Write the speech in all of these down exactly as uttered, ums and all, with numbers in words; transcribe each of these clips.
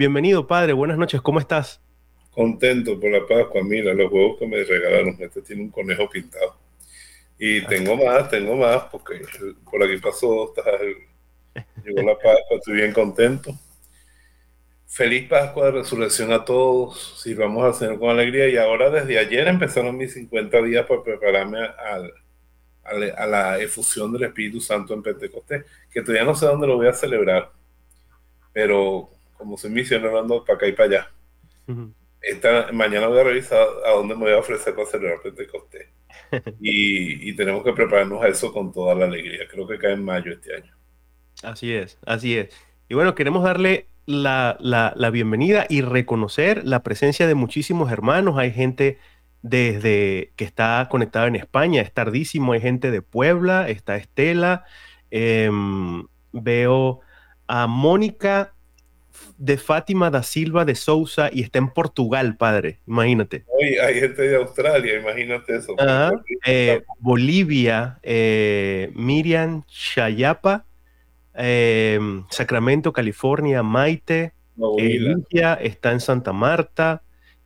Bienvenido, padre. Buenas noches. ¿Cómo estás? Contento por la Pascua. Mira, los huevos que me regalaron. Este tiene un conejo pintado. Y Ah, tengo más, tengo más, porque el- por aquí pasó, está el- llegó la Pascua, estoy bien contento. Feliz Pascua de Resurrección a todos. Sirvamos al Señor con alegría. Y ahora, desde ayer, empezaron mis cincuenta días para prepararme al- al- a la efusión del Espíritu Santo en Pentecostés, que todavía no sé dónde lo voy a celebrar, pero como soy misionero, ando para acá y para allá. ujú. Esta, mañana voy a revisar a dónde me voy a ofrecer para celebrar Pentecostés. Y, y tenemos que prepararnos a eso con toda la alegría. Creo que cae en mayo este año. Así es, así es. Y bueno, queremos darle la, la- la bienvenida y reconocer la presencia de muchísimos hermanos. Hay gente desde que está conectada en España, es tardísimo. Hay gente de Puebla, está Estela. em, Veo a Mónica de Fátima da Silva de Sousa y está en Portugal, padre. Imagínate. Hoy hay gente de Australia, imagínate eso, Puerto Ajá. Rico, Eh, también, Bolivia, eh, Miriam Chayapa. eh, Sacramento, California, Maite, eh, Coahuila, Ligia está en Santa Marta,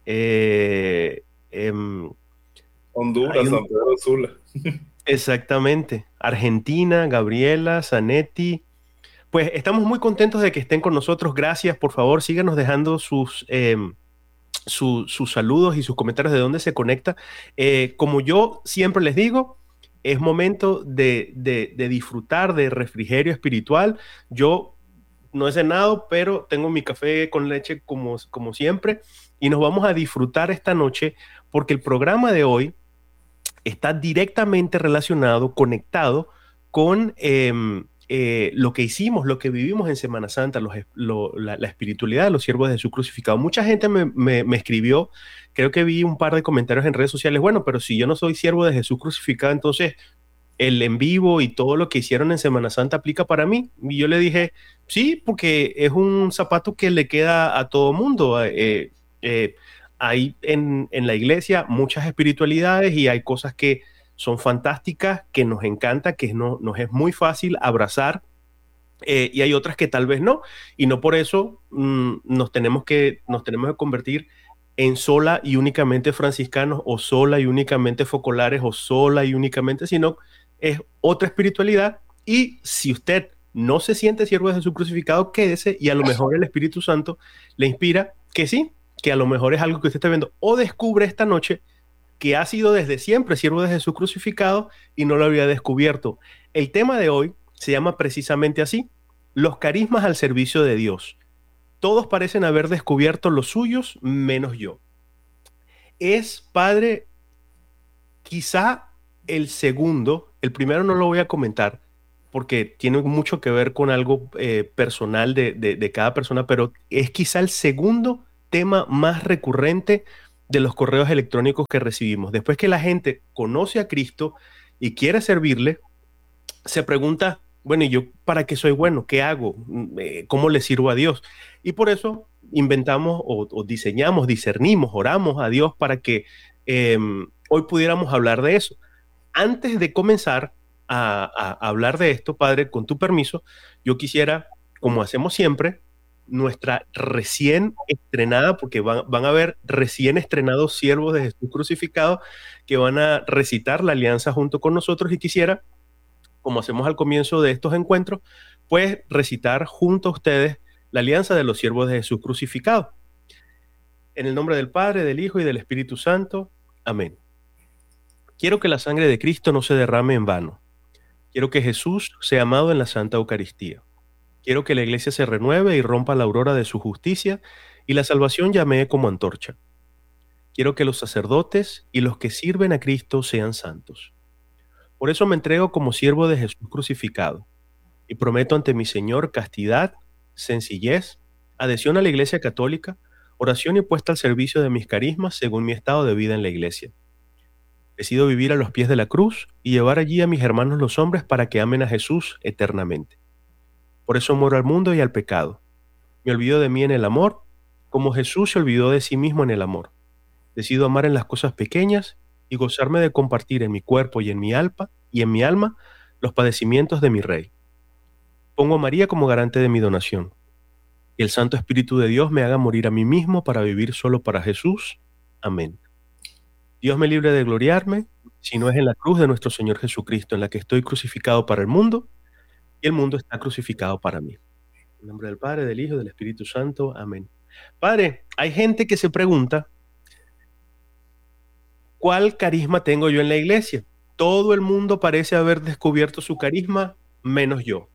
eh, em, hay Honduras, un, San Pedro Sula. exactamente, Argentina, Gabriela, Zanetti. Pues estamos muy contentos de que estén con nosotros. Gracias, por favor, síganos dejando sus, em, su- sus saludos y sus comentarios de dónde se conecta. Eh, como yo siempre les digo, es momento de, de- de disfrutar de refrigerio espiritual. Yo no he cenado, pero tengo mi café con leche como, como siempre y nos vamos a disfrutar esta noche porque el programa de hoy está directamente relacionado, conectado con eh, eh, lo que hicimos, lo que vivimos en Semana Santa, los, lo, la, la, espiritualidad de los siervos de Jesús crucificado. Mucha gente me, me, me escribió, creo que vi un par de comentarios en redes sociales, bueno, pero si yo no soy siervo de Jesús crucificado, entonces el en vivo y todo lo que hicieron en Semana Santa aplica para mí. Y yo le dije, sí, porque es un zapato que le queda a todo mundo. Eh, eh, hay en, en la iglesia muchas espiritualidades y hay cosas que son fantásticas, que nos encanta, que no, nos es muy fácil abrazar, eh, y hay otras que tal vez no, y no por eso mm, nos, tenemos que, nos tenemos que convertir en sola y únicamente franciscanos o sola y únicamente focolares o sola y únicamente, sino es otra espiritualidad. Y si usted no se siente siervo de Jesús crucificado, quédese y a lo mejor el Espíritu Santo le inspira que sí, que a lo mejor es algo que usted está viendo o descubre esta noche que ha sido desde siempre siervo de Jesús crucificado y no lo había descubierto. El tema de hoy se llama precisamente así, los carismas al servicio de Dios. Todos parecen haber descubierto los suyos, menos yo. Es, padre, quizá el segundo, el primero no lo voy a comentar porque tiene mucho que ver con algo eh, personal de, de, de cada persona, pero es quizá el segundo tema más recurrente de los correos electrónicos que recibimos. Después que la gente conoce a Cristo y quiere servirle, se pregunta, bueno, ¿y yo para qué soy bueno? ¿Qué hago? Mm, eh, ¿Cómo le sirvo a Dios? Y por eso inventamos o, o diseñamos, discernimos, oramos a Dios para que eh, hoy pudiéramos hablar de eso. Antes de comenzar a, a, a hablar de esto, padre, con tu permiso, yo quisiera, como hacemos siempre, nuestra recién estrenada, porque van, van a haber recién estrenados siervos de Jesús crucificado que van a recitar la alianza junto con nosotros y quisiera, como hacemos al comienzo de estos encuentros, pues recitar junto a ustedes la alianza de los siervos de Jesús crucificado. En el nombre del Padre, del Hijo y del Espíritu Santo. Amén. Quiero que la sangre de Cristo no se derrame en vano. Quiero que Jesús sea amado en la Santa Eucaristía. Quiero que la Iglesia se renueve y rompa la aurora de su justicia y la salvación llamee como antorcha. Quiero que los sacerdotes y los que sirven a Cristo sean santos. Por eso me entrego como siervo de Jesús crucificado y prometo ante mi Señor castidad, sencillez, adhesión a la Iglesia Católica, oración y puesta al servicio de mis carismas según mi estado de vida en la Iglesia. Decido vivir a los pies de la cruz y llevar allí a mis hermanos los hombres para que amen a Jesús eternamente. Por eso muero al mundo y al pecado. Me olvido de mí en el amor, como Jesús se olvidó de sí mismo en el amor. Decido amar en las cosas pequeñas y gozarme de compartir en mi cuerpo y en mi alma y en mi alma los padecimientos de mi Rey. Pongo a María como garante de mi donación. y el Santo Espíritu de Dios me haga morir a mí mismo para vivir solo para Jesús. Amén. Dios me libre de gloriarme, si no es en la cruz de nuestro Señor Jesucristo, en la que estoy crucificado para el mundo, y el mundo está crucificado para mí. En nombre del Padre, del Hijo y del Espíritu Santo. Amén. Padre, hay gente que se pregunta, ¿cuál carisma tengo yo en la iglesia? Todo el mundo parece haber descubierto su carisma, menos yo.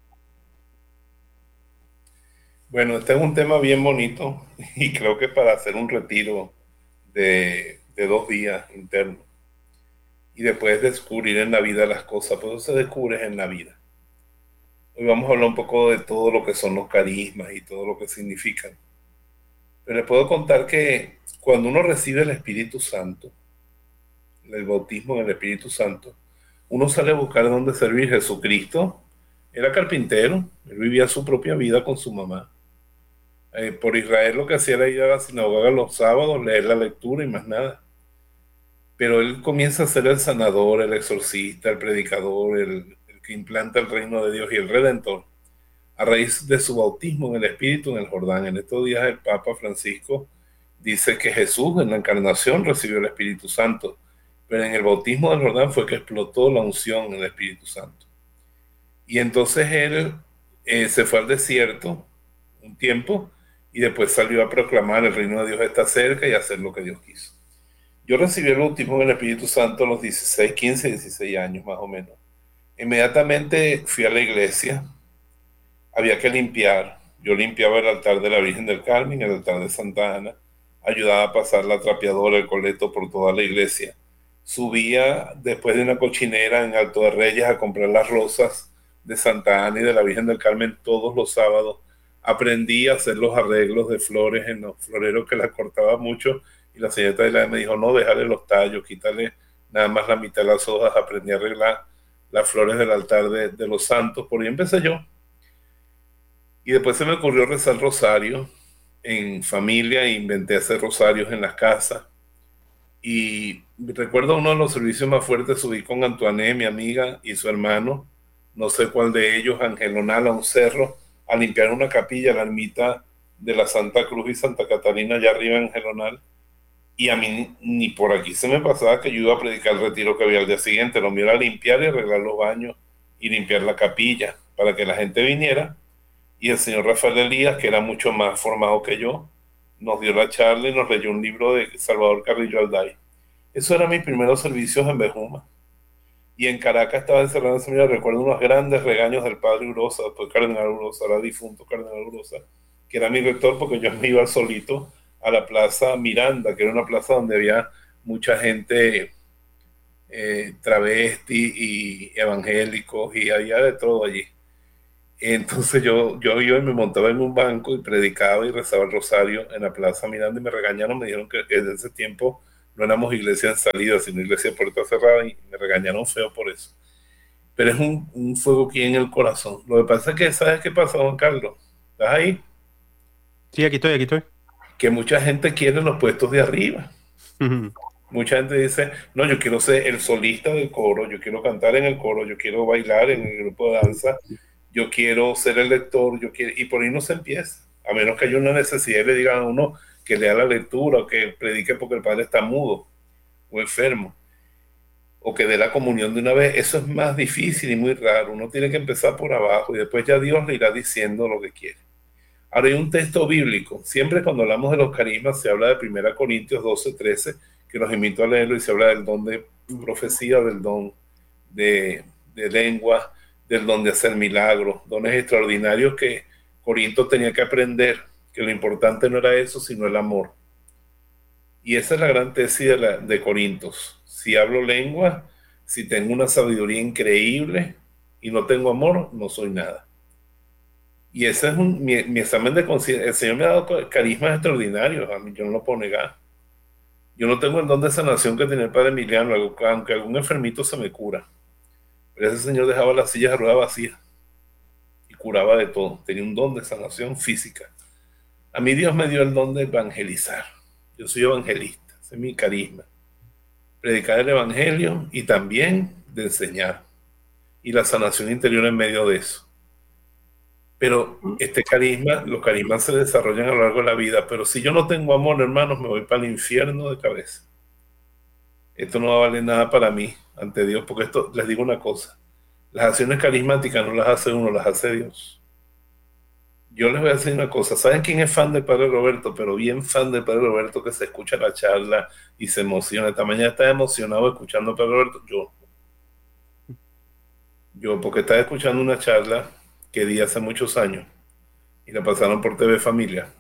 Bueno, este es un tema bien bonito y creo que para hacer un retiro de, de dos días interno y después descubrir en la vida las cosas, pues eso se descubre en la vida. Hoy vamos a hablar un poco de todo lo que son los carismas y todo lo que significan. Pero les puedo contar que cuando uno recibe el Espíritu Santo, el bautismo en el Espíritu Santo, uno sale a buscar dónde servir. Jesucristo era carpintero, él vivía su propia vida con su mamá. Eh, por Israel lo que hacía era ir a la sinagoga los sábados, leer la lectura y más nada. Pero él comienza a ser el sanador, el exorcista, el predicador, el, el que implanta el reino de Dios y el redentor, a raíz de su bautismo en el Espíritu en el Jordán. En estos días el Papa Francisco dice que Jesús en la encarnación recibió el Espíritu Santo, pero en el bautismo del Jordán fue que explotó la unción en el Espíritu Santo. Y entonces él eh, se fue al desierto un tiempo y después salió a proclamar el reino de Dios está cerca y a hacer lo que Dios quiso. Yo recibí el bautismo en el Espíritu Santo a los dieciséis, quince, dieciséis años más o menos. Inmediatamente fui a la iglesia, había que limpiar. Yo limpiaba el altar de la Virgen del Carmen, el altar de Santa Ana, ayudaba a pasar la trapeadora, el coleto por toda la iglesia. Subía después de una cochinera en Alto de Reyes a comprar las rosas de Santa Ana y de la Virgen del Carmen todos los sábados. Aprendí a hacer los arreglos de flores en los floreros que las cortaba mucho y la señorita de la me dijo, no, déjale los tallos, quítale nada más la mitad de las hojas. Aprendí a arreglar las flores del altar de, de los santos, por ahí empecé yo. Y después se me ocurrió rezar rosario en familia e inventé hacer rosarios en las casas. Y recuerdo uno de los servicios más fuertes, subí con Antoine, mi amiga, y su hermano, no sé cuál de ellos, Angelonal, a un cerro, a limpiar una capilla, la ermita de la Santa Cruz y Santa Catarina, allá arriba en Angelonal. Y a mí ni por aquí se me pasaba que yo iba a predicar el retiro que había al día siguiente. Lo mío era limpiar y arreglar los baños y limpiar la capilla para que la gente viniera. Y el señor Rafael Elías, que era mucho más formado que yo, nos dio la charla y nos leyó un libro de Salvador Carrillo Alday. Eso eran mis primeros servicios en Bejuma. Y en Caracas estaba encerrado en seminario. Recuerdo unos grandes regaños del padre Urosa, después Cardenal Urosa, ahora difunto Cardenal Urosa, que era mi rector, porque yo me iba solito a la Plaza Miranda, que era una plaza donde había mucha gente eh, travesti y evangélicos, y había de todo allí. Entonces yo, yo iba y me montaba en un banco y predicaba y rezaba el rosario en la Plaza Miranda y me regañaron, me dijeron que desde ese tiempo no éramos iglesia en salida, sino iglesia de puerta cerrada, y me regañaron feo por eso. Pero es un, un fuego aquí en el corazón. Lo que pasa es que, ¿sabes qué pasa, Juan Carlos? ¿Estás ahí? Sí, aquí estoy, aquí estoy. Que mucha gente quiere los puestos de arriba. Mucha gente dice, no, yo quiero ser el solista del coro, yo quiero cantar en el coro, yo quiero bailar en el grupo de danza, yo quiero ser el lector, yo quiero, y por ahí no se empieza, a menos que haya una necesidad y le digan a uno que lea la lectura o que predique porque el padre está mudo o enfermo, o que dé la comunión de una vez. Eso es más difícil y muy raro. Uno tiene que empezar por abajo y después ya Dios le irá diciendo lo que quiere. Ahora hay un texto bíblico. Siempre cuando hablamos de los carismas se habla de primera Corintios doce, trece, que los invito a leerlo, y se habla del don de profecía, del don de, de lengua, del don de hacer milagros, dones extraordinarios que Corinto tenía que aprender, que lo importante no era eso, sino el amor. Y esa es la gran tesis de, la, de Corintios. Si hablo lengua, si tengo una sabiduría increíble y no tengo amor, no soy nada. Y ese es un, mi, mi examen de conciencia. El Señor me ha dado carismas extraordinarios, a mí yo no lo puedo negar. Yo no tengo el don de sanación que tenía el padre Emiliano, aunque algún enfermito se me cura. Pero ese señor dejaba las sillas de ruedas vacías y curaba de todo. Tenía un don de sanación física. A mí Dios me dio el don de evangelizar. Yo soy evangelista, ese es mi carisma. Predicar el evangelio y también de enseñar. Y la sanación interior en medio de eso. Pero este carisma, los carismas se desarrollan a lo largo de la vida, pero si yo no tengo amor, hermanos, me voy para el infierno de cabeza. Esto no va a valer nada para mí ante Dios, porque esto, les digo una cosa, las acciones carismáticas no las hace uno, las hace Dios. Yo les voy a decir una cosa, ¿saben quién es fan del Padre Roberto? Pero bien fan del Padre Roberto, que se escucha la charla y se emociona. Esta mañana estaba emocionado escuchando al Padre Roberto. Yo, yo, porque estaba escuchando una charla que di hace muchos años y la pasaron por T V Familia.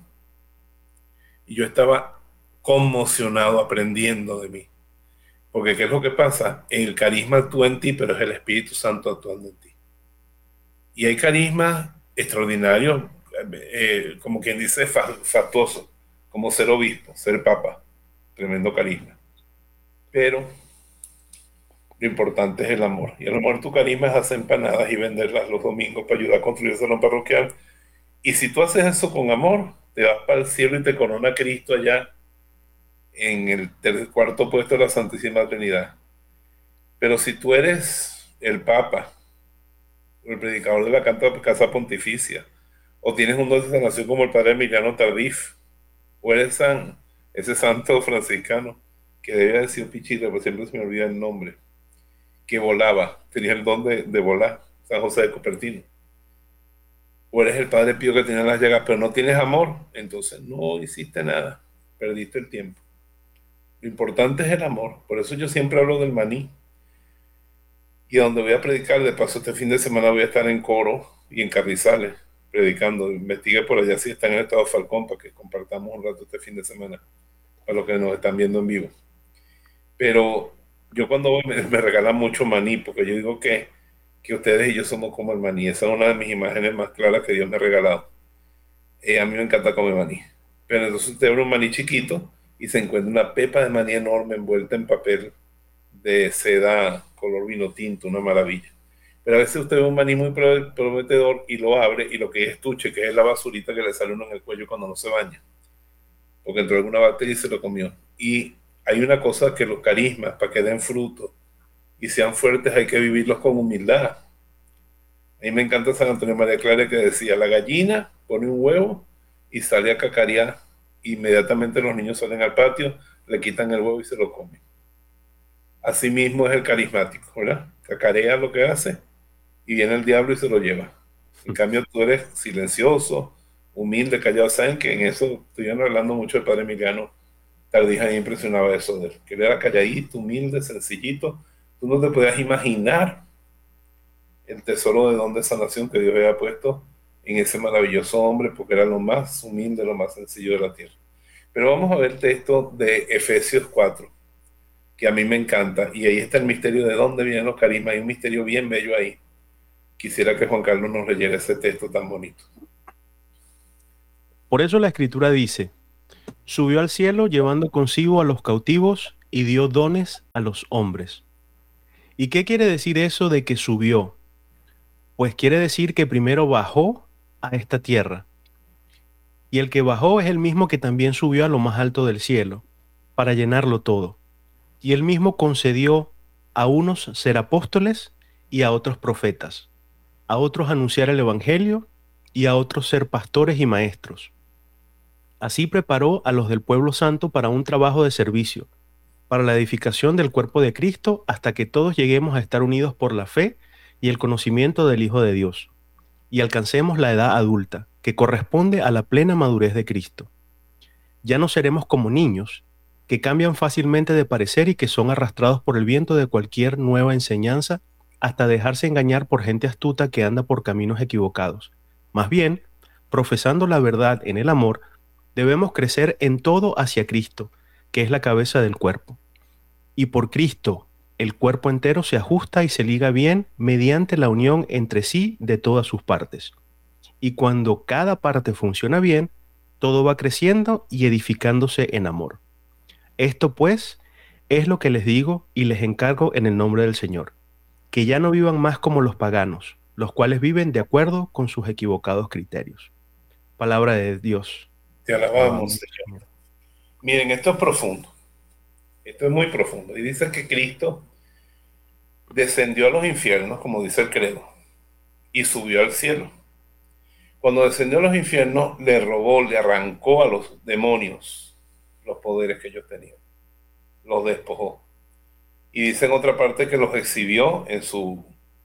Y yo estaba conmocionado aprendiendo de mí. Porque ¿qué es lo que pasa? El carisma actúa en ti, pero es el Espíritu Santo actuando en ti. Y hay carismas extraordinarios, eh, como quien dice, fa factuoso, como ser obispo, ser papa, tremendo carisma. Pero lo importante es el amor. Y a lo mejor tu carisma es hacer empanadas y venderlas los domingos para ayudar a construir el salón parroquial. Y si tú haces eso con amor, te vas para el cielo y te corona Cristo allá en el, el cuarto puesto de la Santísima Trinidad. Pero si tú eres el papa, o el predicador de la Casa Pontificia, o tienes un don de sanación como el padre Emiliano Tardif, o eres san, ese santo franciscano, que debe haber sido Pichita, pero siempre se me olvida el nombre, que volaba, tenía el don de, de volar, San José de Cupertino. O eres el padre Pío que tenía las llagas, pero no tienes amor, entonces no hiciste nada, perdiste el tiempo. Lo importante es el amor, por eso yo siempre hablo del maní. Y donde voy a predicar, de paso este fin de semana voy a estar en Coro y en Carrizales, predicando. Investigue por allá si están en el estado Falcón para que compartamos un rato este fin de semana, para los que nos están viendo en vivo. Pero yo cuando voy me, me regalan mucho maní, porque yo digo que, que ustedes y yo somos como el maní. Esa es una de mis imágenes más claras que Dios me ha regalado. Eh, a mí me encanta comer maní. Pero entonces usted abre un maní chiquito y se encuentra una pepa de maní enorme envuelta en papel de seda color vino tinto, una maravilla. Pero a veces usted ve un maní muy prometedor y lo abre y lo que es estuche, que es la basurita que le sale uno en el cuello cuando no se baña, porque entró alguna bacteria y se lo comió. Y hay una cosa, que los carismas, para que den fruto y sean fuertes, hay que vivirlos con humildad. A mí me encanta San Antonio María Clara, que decía, la gallina pone un huevo y sale a cacarear, inmediatamente los niños salen al patio, le quitan el huevo y se lo comen. Así mismo es el carismático, ¿verdad? Cacarea lo que hace y viene el diablo y se lo lleva. En cambio, tú eres silencioso, humilde, callado. Saben que en eso estoy hablando mucho del padre Emiliano Tardif, me impresionaba eso de él, que él era calladito, humilde, sencillito. Tú no te podías imaginar el tesoro de don de sanación que Dios había puesto en ese maravilloso hombre, porque era lo más humilde, lo más sencillo de la tierra. Pero vamos a ver el texto de Efesios cuatro, que a mí me encanta, y ahí está el misterio de dónde vienen los carismas. Hay un misterio bien bello ahí. Quisiera que Juan Carlos nos leyera ese texto tan bonito. Por eso la Escritura dice, subió al cielo llevando consigo a los cautivos y dio dones a los hombres. ¿Y qué quiere decir eso de que subió? Pues quiere decir que primero bajó a esta tierra. Y el que bajó es el mismo que también subió a lo más alto del cielo, para llenarlo todo. Y él mismo concedió a unos ser apóstoles y a otros profetas, a otros anunciar el evangelio y a otros ser pastores y maestros. Así preparó a los del pueblo santo para un trabajo de servicio, para la edificación del cuerpo de Cristo, hasta que todos lleguemos a estar unidos por la fe y el conocimiento del Hijo de Dios, y alcancemos la edad adulta, que corresponde a la plena madurez de Cristo. Ya no seremos como niños, que cambian fácilmente de parecer y que son arrastrados por el viento de cualquier nueva enseñanza, hasta dejarse engañar por gente astuta que anda por caminos equivocados. Más bien, profesando la verdad en el amor, debemos crecer en todo hacia Cristo, que es la cabeza del cuerpo. Y por Cristo, el cuerpo entero se ajusta y se liga bien mediante la unión entre sí de todas sus partes. Y cuando cada parte funciona bien, todo va creciendo y edificándose en amor. Esto, pues, es lo que les digo y les encargo en el nombre del Señor, que ya no vivan más como los paganos, los cuales viven de acuerdo con sus equivocados criterios. Palabra de Dios. Te alabamos, Señor. Miren, esto es profundo. Esto es muy profundo. Y dice que Cristo descendió a los infiernos, como dice el credo, y subió al cielo. Cuando descendió a los infiernos, le robó, le arrancó a los demonios los poderes que ellos tenían, los despojó. Y dice en otra parte que los exhibió en su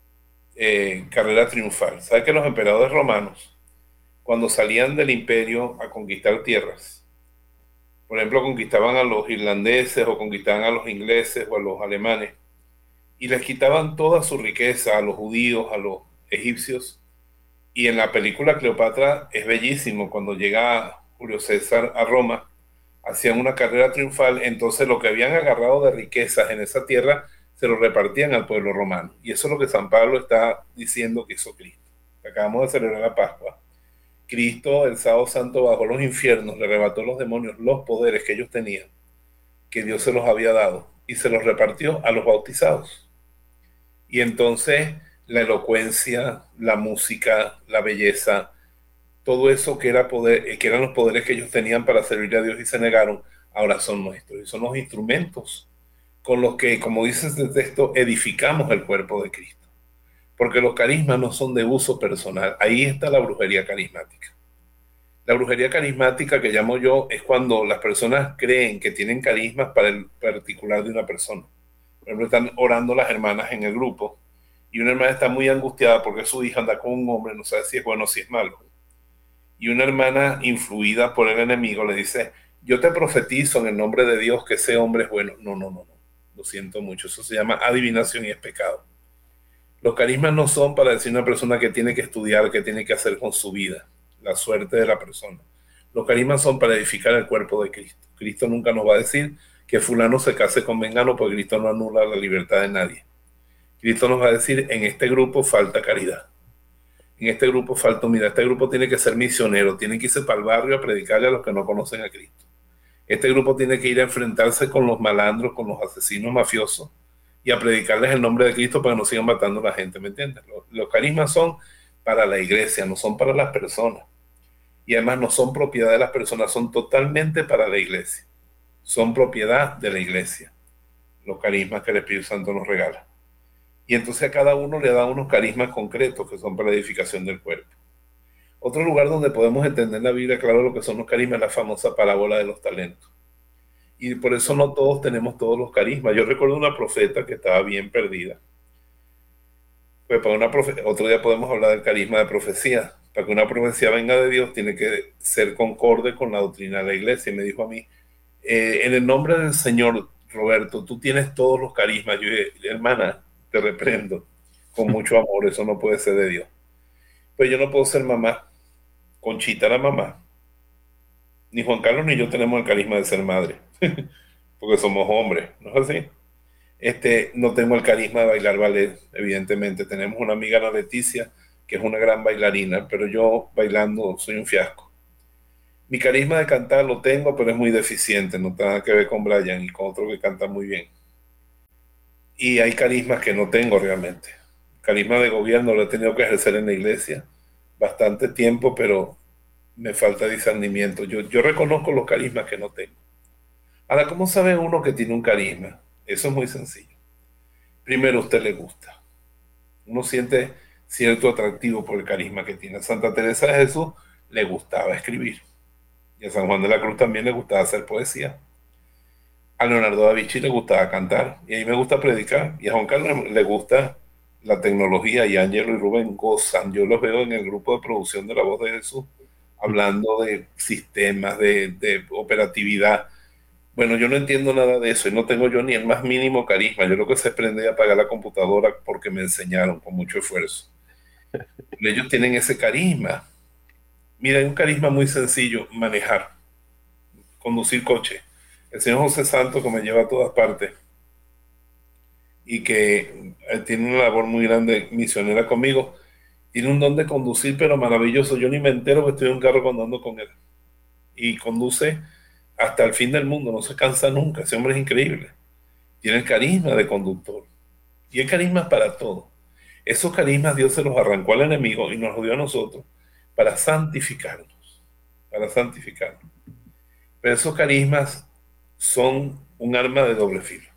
eh, carrera triunfal. ¿Sabe que los emperadores romanos, cuando salían del imperio a conquistar tierras, por ejemplo, conquistaban a los irlandeses o conquistaban a los ingleses o a los alemanes, y les quitaban toda su riqueza a los judíos, a los egipcios? Y en la película Cleopatra es bellísimo, cuando llega Julio César a Roma, hacían una carrera triunfal, entonces lo que habían agarrado de riquezas en esa tierra se lo repartían al pueblo romano. Y eso es lo que San Pablo está diciendo que hizo Cristo. Acabamos de celebrar la Pascua. Cristo, el sábado santo, bajó los infiernos, le arrebató a los demonios los poderes que ellos tenían, que Dios se los había dado, y se los repartió a los bautizados. Y entonces la elocuencia, la música, la belleza, todo eso que, era poder, que eran los poderes que ellos tenían para servir a Dios y se negaron, ahora son nuestros. Y son los instrumentos con los que, como dice este texto, edificamos el cuerpo de Cristo. Porque los carismas no son de uso personal. Ahí está la brujería carismática. La brujería carismática que llamo yo es cuando las personas creen que tienen carismas para el particular de una persona. Por ejemplo, están orando las hermanas en el grupo y una hermana está muy angustiada porque su hija anda con un hombre, no sabe si es bueno o si es malo. Y una hermana influida por el enemigo le dice: yo te profetizo en el nombre de Dios que ese hombre es bueno. No, no, no, no. Lo siento mucho. Eso se llama adivinación y es pecado. Los carismas no son para decir a una persona que tiene que estudiar, que tiene que hacer con su vida, la suerte de la persona. Los carismas son para edificar el cuerpo de Cristo. Cristo nunca nos va a decir que fulano se case con vengano, porque Cristo no anula la libertad de nadie. Cristo nos va a decir: en este grupo falta caridad. En este grupo falta humildad. Este grupo tiene que ser misionero, tiene que irse para el barrio a predicarle a los que no conocen a Cristo. Este grupo tiene que ir a enfrentarse con los malandros, con los asesinos mafiosos y a predicarles el nombre de Cristo para que no sigan matando a la gente, ¿me entiendes? Los, los carismas son para la iglesia, no son para las personas. Y además no son propiedad de las personas, son totalmente para la iglesia. Son propiedad de la iglesia, los carismas que el Espíritu Santo nos regala. Y entonces a cada uno le da unos carismas concretos que son para la edificación del cuerpo. Otro lugar donde podemos entender en la Biblia claro lo que son los carismas es la famosa parábola de los talentos. Y por eso no todos tenemos todos los carismas. Yo recuerdo una profeta que estaba bien perdida. Pues para una profe- otro día podemos hablar del carisma de profecía. Para que una profecía venga de Dios tiene que ser concorde con la doctrina de la iglesia. Y me dijo a mí: eh, en el nombre del Señor, Roberto, tú tienes todos los carismas. Yo dije: hermana, te reprendo con mucho amor, eso no puede ser de Dios. Pues yo no puedo ser mamá. Conchita la mamá. Ni Juan Carlos ni yo tenemos el carisma de ser madre, porque somos hombres, ¿no es así? Este, no tengo el carisma de bailar ballet, evidentemente. Tenemos una amiga, la Leticia, que es una gran bailarina, pero yo bailando soy un fiasco. Mi carisma de cantar lo tengo, pero es muy deficiente, no tiene nada que ver con Brian y con otro que canta muy bien. Y hay carismas que no tengo realmente. Carisma de gobierno lo he tenido que ejercer en la iglesia bastante tiempo, pero me falta discernimiento. Yo, yo reconozco los carismas que no tengo. Ahora, ¿cómo sabe uno que tiene un carisma? Eso es muy sencillo. Primero, a usted le gusta. Uno siente cierto atractivo por el carisma que tiene. A Santa Teresa de Jesús le gustaba escribir. Y a San Juan de la Cruz también le gustaba hacer poesía. A Leonardo da Vinci le gustaba cantar. Y a mí me gusta predicar. Y a Juan Carlos le gusta la tecnología. Y Ángelo y Rubén gozan. Yo los veo en el grupo de producción de La Voz de Jesús, hablando de sistemas, de, de operatividad. Bueno, yo no entiendo nada de eso y no tengo yo ni el más mínimo carisma. Yo lo que sé es prender y apagar la computadora porque me enseñaron con mucho esfuerzo. Pero ellos tienen ese carisma. Mira, hay un carisma muy sencillo: manejar, conducir coche. El señor José Santos, que me lleva a todas partes y que eh, tiene una labor muy grande misionera conmigo, tiene un don de conducir, pero maravilloso. Yo ni me entero que estoy en un carro cuando ando con él. Y conduce hasta el fin del mundo, no se cansa nunca. Ese hombre es increíble. Tiene el carisma de conductor. Y el carisma es para todo. Esos carismas Dios se los arrancó al enemigo y nos los dio a nosotros para santificarnos. Para santificarnos. Pero esos carismas son un arma de doble filo.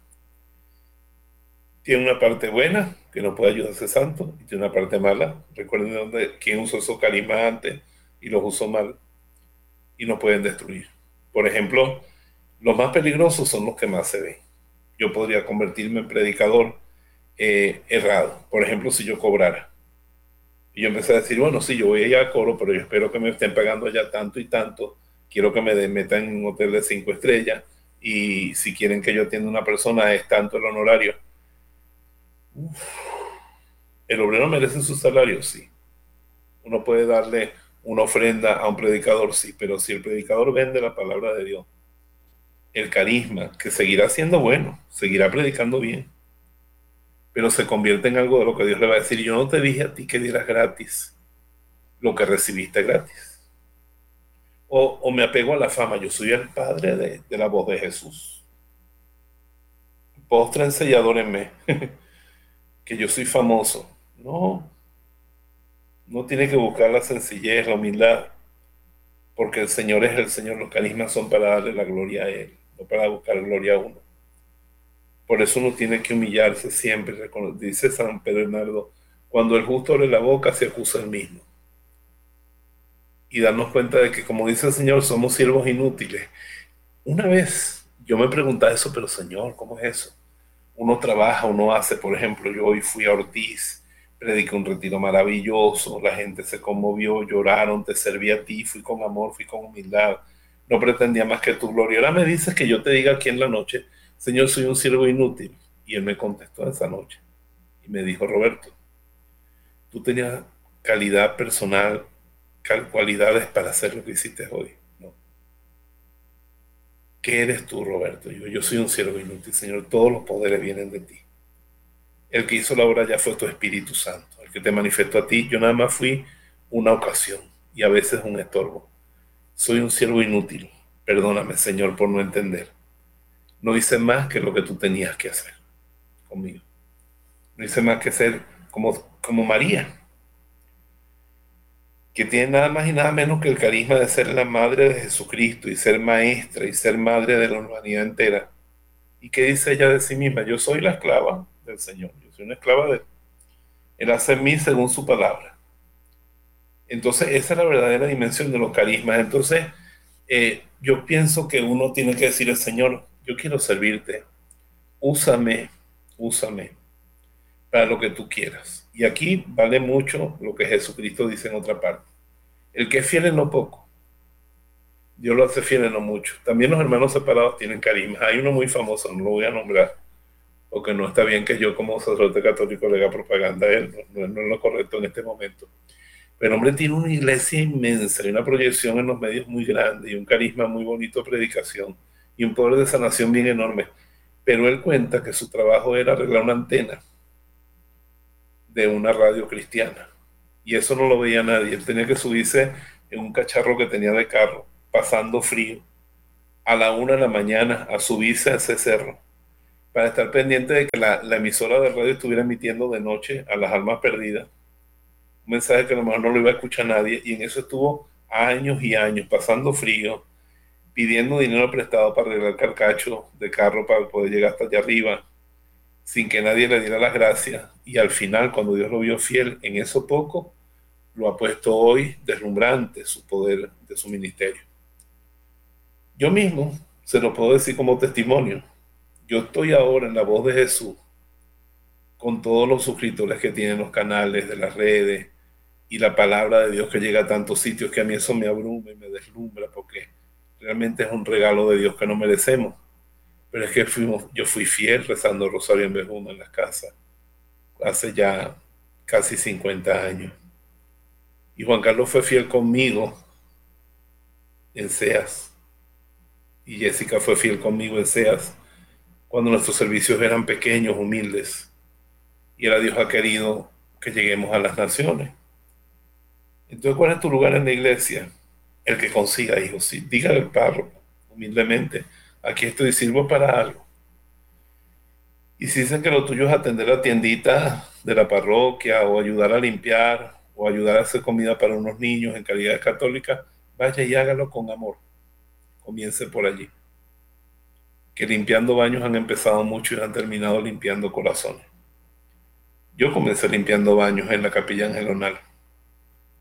Tiene una parte buena, que nos puede ayudar a ser santo, y tiene una parte mala. Recuerden de dónde, quién usó esos carismas antes. y los uso mal y nos pueden destruir. Por ejemplo, los más peligrosos son los que más se ven. Yo podría convertirme en predicador eh, errado. Por ejemplo, si yo cobrara. Y yo empecé a decir, bueno, sí, yo voy a ir a coro, pero yo espero que me estén pagando ya tanto y tanto. Quiero que me de, metan en un hotel de cinco estrellas. Y si quieren que yo atienda a una persona, es tanto el honorario. Uf. ¿El obrero merece su salario? Sí. Uno puede darle una ofrenda a un predicador, sí, pero si el predicador vende la palabra de Dios, el carisma, que seguirá siendo bueno, seguirá predicando bien, pero se convierte en algo de lo que Dios le va a decir, yo no te dije a ti que dieras gratis lo que recibiste gratis. O, o me apego a la fama, yo soy el padre de, de la voz de Jesús. Postra ensellador en mí, que yo soy famoso. No, no tiene que buscar la sencillez, la humildad, porque el Señor es el Señor, los carismas son para darle la gloria a Él, no para buscar gloria a uno. Por eso uno tiene que humillarse siempre, dice San Pedro Bernardo, cuando el justo abre la boca se acusa el mismo. Y darnos cuenta de que, como dice el Señor, somos siervos inútiles. Una vez yo me preguntaba eso, pero Señor, ¿cómo es eso? Uno trabaja, uno hace, por ejemplo, yo hoy fui a Ortiz, prediqué un retiro maravilloso, la gente se conmovió, lloraron, te serví a ti, fui con amor, fui con humildad, no pretendía más que tu gloria. Ahora me dices que yo te diga aquí en la noche, Señor, soy un siervo inútil. Y él me contestó esa noche y me dijo, Roberto, tú tenías calidad personal, cualidades para hacer lo que hiciste hoy. ¿No? ¿Qué eres tú, Roberto? Yo, yo soy un siervo inútil, Señor, todos los poderes vienen de ti. El que hizo la obra ya fue tu Espíritu Santo, el que te manifestó a ti. Yo nada más fui una ocasión y a veces un estorbo. Soy un siervo inútil. Perdóname, Señor, por no entender. No hice más que lo que tú tenías que hacer conmigo. No hice más que ser como, como María, que tiene nada más y nada menos que el carisma de ser la madre de Jesucristo y ser maestra y ser madre de la humanidad entera. ¿Y qué dice ella de sí misma? Yo soy la esclava del Señor, yo soy una esclava de Él. Él hace en mí según su palabra. Entonces, esa es la verdadera dimensión de los carismas. Entonces, eh, yo pienso que uno tiene que decirle, Señor, yo quiero servirte, úsame, úsame para lo que tú quieras. Y aquí vale mucho lo que Jesucristo dice en otra parte. El que es fiel en lo poco, Dios lo hace fiel en lo mucho. También los hermanos separados tienen carisma. Hay uno muy famoso, no lo voy a nombrar, porque no está bien que yo como sacerdote católico le haga propaganda a él, no, no, no es lo correcto en este momento. Pero el hombre tiene una iglesia inmensa y una proyección en los medios muy grande y un carisma muy bonito de predicación y un poder de sanación bien enorme. Pero él cuenta que su trabajo era arreglar una antena de una radio cristiana. Y eso no lo veía nadie. Él tenía que subirse en un cacharro que tenía de carro, pasando frío, a la una de la mañana, a subirse a ese cerro, para estar pendiente de que la, la emisora de radio estuviera emitiendo de noche a las almas perdidas. Un mensaje que a lo mejor no lo iba a escuchar nadie. Y en eso estuvo años y años, pasando frío, pidiendo dinero prestado para arreglar carcacho de carro para poder llegar hasta allá arriba, sin que nadie le diera las gracias. Y al final, cuando Dios lo vio fiel en eso poco, lo ha puesto hoy deslumbrante su poder de su ministerio. Yo mismo se lo puedo decir como testimonio. Yo estoy ahora en la voz de Jesús con todos los suscriptores que tienen los canales de las redes y la palabra de Dios que llega a tantos sitios, que a mí eso me abruma y me deslumbra, porque realmente es un regalo de Dios que no merecemos. Pero es que fuimos, yo fui fiel rezando el rosario en Bejuna en las casas hace ya casi cincuenta años. Y Juan Carlos fue fiel conmigo en SEAS. Y Jessica fue fiel conmigo en SEAS cuando nuestros servicios eran pequeños, humildes. Y ahora Dios ha querido que lleguemos a las naciones. Entonces, ¿cuál es tu lugar en la iglesia? El que consiga hijos. Sí, dígale al párroco, humildemente, aquí estoy, sirvo para algo. Y si dicen que lo tuyo es atender la tiendita de la parroquia, o ayudar a limpiar, o ayudar a hacer comida para unos niños en calidad católica, vaya y hágalo con amor. Comience por allí. Que limpiando baños han empezado mucho y han terminado limpiando corazones. Yo comencé limpiando baños en la capilla angelonal.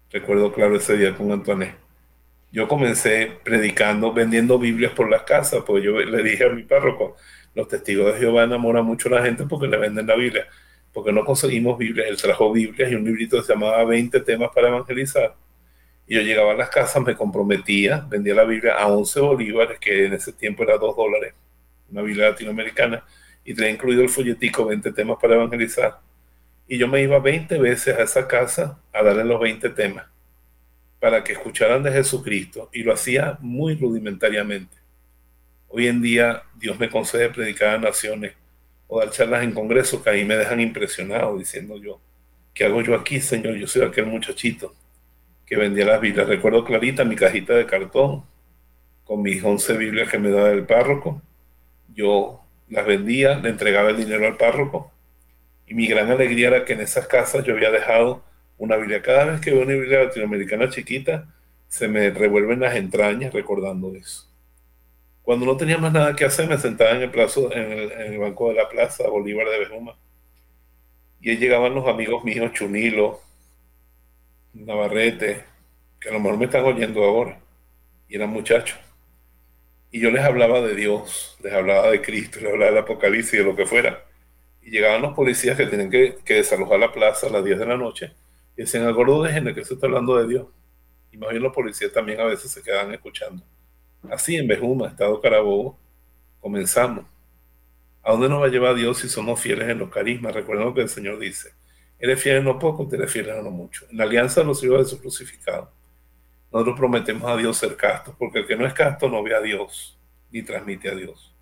Recuerdo claro ese día con Antoine. Yo comencé predicando, vendiendo Biblias por las casas, porque yo le dije a mi párroco, los testigos de Jehová enamoran mucho a la gente porque le venden la Biblia, porque no conseguimos Biblias. Él trajo Biblias y un librito que se llamaba veinte temas para evangelizar. Y yo llegaba a las casas, me comprometía, vendía la Biblia a once bolívares, que en ese tiempo era dos dólares, una Biblia latinoamericana, y tenía incluido el folletico, veinte temas para evangelizar. Y yo me iba veinte veces a esa casa a darle los veinte temas para que escucharan de Jesucristo, y lo hacía muy rudimentariamente. Hoy en día Dios me concede predicar a naciones o dar charlas en congresos que ahí me dejan impresionado, diciendo yo, ¿qué hago yo aquí, Señor? Yo soy aquel muchachito que vendía las Biblias. Recuerdo clarita mi cajita de cartón con mis once Biblias que me daba el párroco. Yo las vendía, le entregaba el dinero al párroco, y mi gran alegría era que en esas casas yo había dejado una Biblia. Cada vez que veo una Biblia latinoamericana chiquita, se me revuelven las entrañas recordando eso. Cuando no tenía más nada que hacer, me sentaba en el, plazo, en el, en el banco de la plaza Bolívar de Bejuma. Y ahí llegaban los amigos míos, Chunilo, Navarrete, que a lo mejor me están oyendo ahora, y eran muchachos. Y yo les hablaba de Dios, les hablaba de Cristo, les hablaba del Apocalipsis, de lo que fuera. Y llegaban los policías que tenían que, que desalojar la plaza a las diez de la noche, y decían, al gordo déjenle que se está hablando de Dios. Y más bien los policías también a veces se quedaban escuchando. Así en Bejuma, Estado Carabobo, comenzamos. ¿A dónde nos va a llevar Dios si somos fieles en los carismas? Recuerden lo que el Señor dice. Eres fiel en lo poco, te eres fiel en lo mucho. En la alianza de los hijos de su crucificado, nosotros prometemos a Dios ser castos, porque el que no es casto no ve a Dios, ni transmite a Dios.